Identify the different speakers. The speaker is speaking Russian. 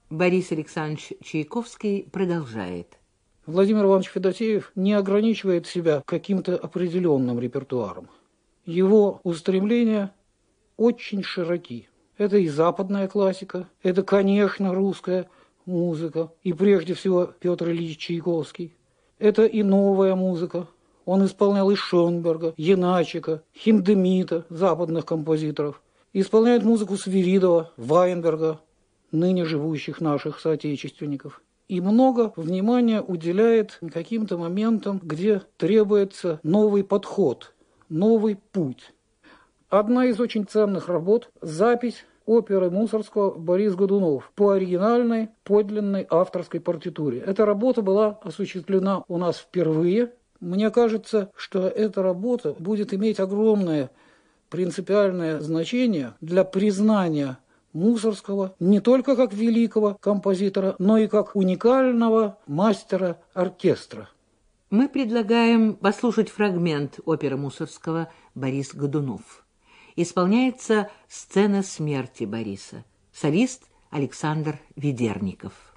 Speaker 1: Борис Александрович Чайковский продолжает.
Speaker 2: Владимир Иванович Федосеев не ограничивает себя каким-то определенным репертуаром. Его устремления очень широки. Это и западная классика, это, конечно, русская музыка, и прежде всего Петр Ильич Чайковский. Это и новая музыка. Он исполнял и Шонберга, Яначика, Хиндемита, западных композиторов. Исполняет музыку Свиридова, Вайнберга, ныне живущих наших соотечественников. И много внимания уделяет каким-то моментам, где требуется новый подход, новый путь. Одна из очень ценных работ – запись оперы Мусоргского «Борис Годунов» по оригинальной, подлинной авторской партитуре. Эта работа была осуществлена у нас впервые. Мне кажется, что эта работа будет иметь огромное принципиальное значение для признания Мусоргского не только как великого композитора, но и как уникального мастера оркестра.
Speaker 1: Мы предлагаем послушать фрагмент оперы Мусоргского «Борис Годунов». Исполняется сцена смерти Бориса. Солист Александр Ведерников.